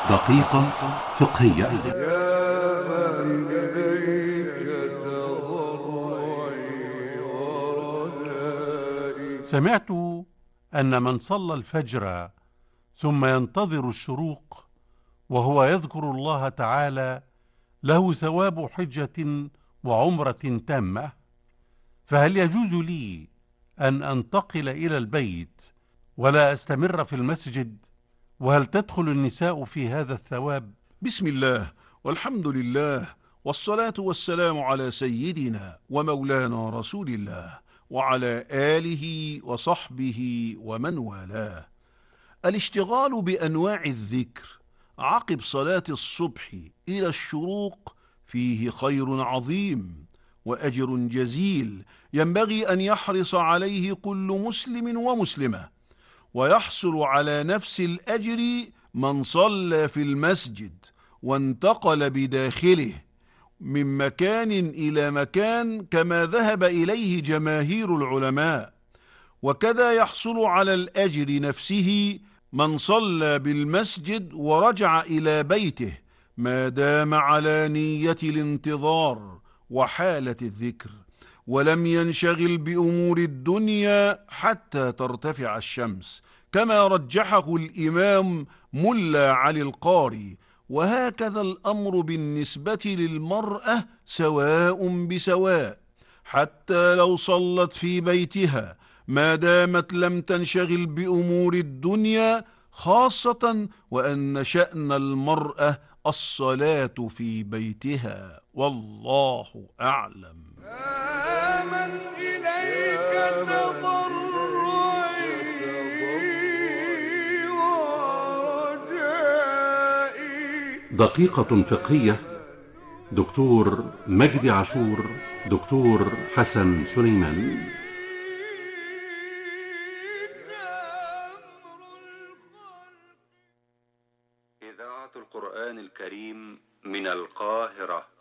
دقيقة فقهية. يا من إليك تضرعي ورجائي. سمعت أن من صلى الفجر ثم ينتظر الشروق وهو يذكر الله تعالى له ثواب حجة وعمرة تامة، فهل يجوز لي أن أنتقل إلى البيت ولا أستمر في المسجد؟ وهل تدخل النساء في هذا الثواب؟ بسم الله والحمد لله والصلاة والسلام على سيدنا ومولانا رسول الله وعلى آله وصحبه ومن والاه. الاشتغال بأنواع الذكر عقب صلاة الصبح إلى الشروق فيه خير عظيم وأجر جزيل ينبغي أن يحرص عليه كل مسلم ومسلمة، ويحصل على نفس الأجر من صلى في المسجد وانتقل بداخله من مكان إلى مكان كما ذهب إليه جماهير العلماء، وكذا يحصل على الأجر نفسه من صلى بالمسجد ورجع إلى بيته ما دام على نية الانتظار وحالة الذكر، ولم ينشغل بأمور الدنيا حتى ترتفع الشمس كما رجحه الإمام ملا علي القاري. وهكذا الأمر بالنسبة للمرأة سواء بسواء، حتى لو صلت في بيتها ما دامت لم تنشغل بأمور الدنيا، خاصة وأن شأن المرأة الصلاة في بيتها، والله أعلم. من إليك تضرعي ورجائي. دقيقة فقهية. دكتور مجدي عاشور، دكتور حسن سليمان. إذاعة القرآن الكريم من القاهرة.